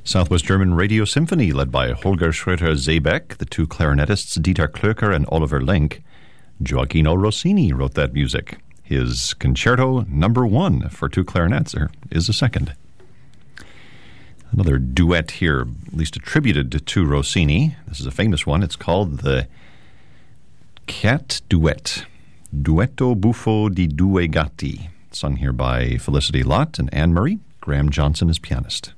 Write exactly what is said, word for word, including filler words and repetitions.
Southwest German Radio Symphony, led by Holger Schröter-Seebeck, the two clarinetists Dieter Klöcker and Oliver Lenk. Gioacchino Rossini wrote that music. His Concerto Number One for two clarinets. There is a second. Another duet here, at least attributed to Rossini. This is a famous one. It's called the Cat Duet. Duetto buffo di due gatti. Sung here by Felicity Lott and Anne Murray. Graham Johnson is pianist.